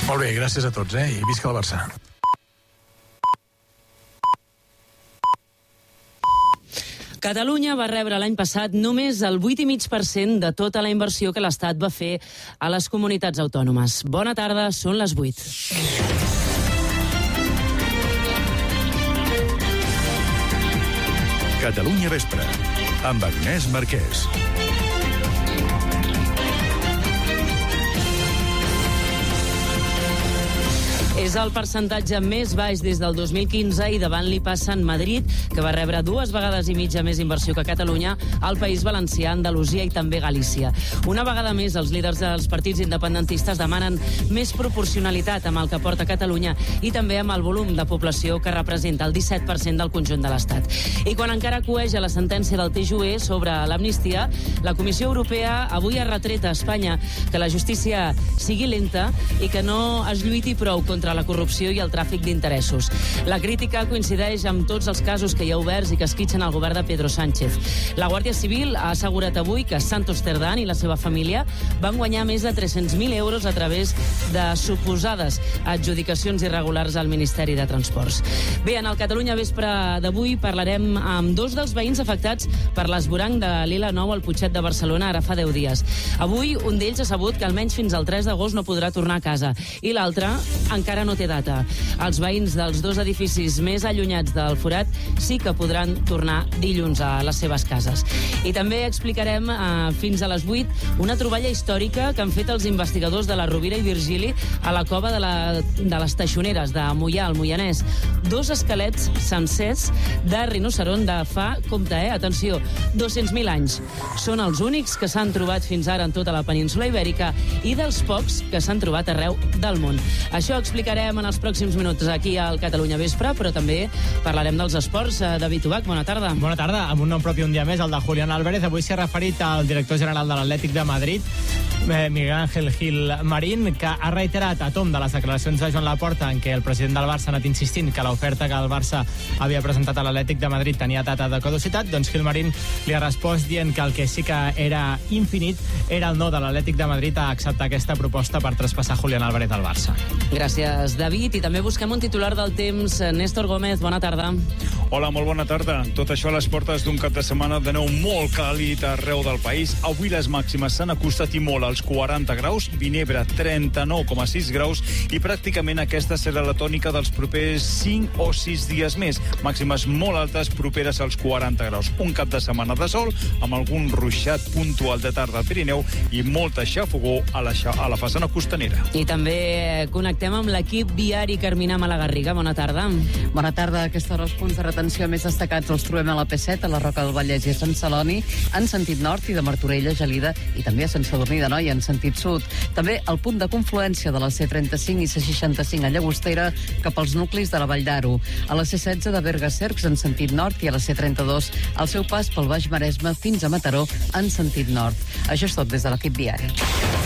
Molt bé, gràcies a tots, i visca el Barça. Catalunya va rebre l'any passat només el 8,5% de tota la inversió que l'Estat va fer a les comunitats autònomes. Bona tarda, són les 8. Catalunya Vespre, amb Agnès Marquès. És el percentatge més baix des del 2015 i davant li passen Madrid, que va rebre 2 vegades i mitja més inversió que Catalunya, al País Valencià, Andalusia i també Galícia. Una vegada més, els líders dels partits independentistes demanen més proporcionalitat amb el que porta Catalunya i també amb el volum de població que representa el 17% del conjunt de l'Estat. I quan encara cueja la sentència del TJUE sobre l'amnistia, la Comissió Europea avui ha retret a Espanya que la justícia sigui lenta i que no es lluiti prou contra la corrupció i el tràfic d'interessos. La crítica coincideix amb tots els casos que hi ha oberts i que esquitxen el govern de Pedro Sánchez. La Guàrdia Civil ha assegurat avui que Santos Cerdán i la seva família van guanyar més de 300.000 euros a través de suposades adjudicacions irregulars al Ministeri de Transports. Bé, en el Catalunya Vespre d'avui parlarem amb 2 dels veïns afectats per l'esvoranc de l'Ila 9 al Putxet de Barcelona ara fa 10 dies. Avui un d'ells ha sabut que almenys fins al 3 d'agost no podrà tornar a casa i l'altre encara no té data. Els veïns dels 2 edificis més allunyats del forat sí que podran tornar dilluns a les seves cases. I també explicarem fins a les 8 una troballa històrica que han fet els investigadors de la Rovira i Virgili a la cova de les Teixoneres de Moià, al Moianès. 2 esquelets sencers de rinoceront de fa, compte, atenció, 200.000 anys. Són els únics que s'han trobat fins ara en tota la península Ibèrica i dels pocs que s'han trobat arreu del món. Això explicarem en els pròxims minuts aquí al Catalunya Vespre, però també parlarem dels esports. David Ubach, bona tarda. Bona tarda, amb un nom propi un dia més, el de Julián Álvarez. Avui s'ha referit al director general de l'Atlètic de Madrid, Miguel Ángel Gil Marín, que ha reiterat a tomb de les declaracions de Joan Laporta en què el president del Barça ha anat insistint que l'oferta que el Barça havia presentat a l'Atlètic de Madrid tenia data de caducitat. Doncs Gil Marín li ha respost dient que el que sí que era infinit era el no de l'Atlètic de Madrid a acceptar aquesta proposta per traspassar Julián Álvarez al Barça. Gràcies, David. I també busquem un titular del temps. Néstor Gómez, bona tarda. Hola, molt bona tarda. Tot això a les portes d'un cap de setmana de nou molt càlid arreu del país. Avui les màximes s'han acostat i molt als 40 graus, Vinebre 39,6 graus i pràcticament aquesta serà la tònica dels propers 5 o 6 dies més. Màximes molt altes, properes als 40 graus. Un cap de setmana de sol, amb algun ruixat puntual de tarda al Pirineu i molta xafogó a la façana costanera. I també connectem amb l'equip viari Carmina Malagarriga. Bona tarda. Bona tarda. A aquesta hora els punts de retenció més destacats els trobem a la P7, a la Roca del Vallès i a Sant Celoni, en sentit nord, i de Martorell a Gelida, i també a Sant Sadurní d'Anoia en sentit sud. També al punt de confluència de la C35 i C65 a Llagostera cap als nuclis de la Vall d'Aro. A la C16 de Berga a Cercs en sentit nord i a la C32 al seu pas pel Baix Maresme fins a Mataró en sentit nord. Això és tot des de l'equip viari.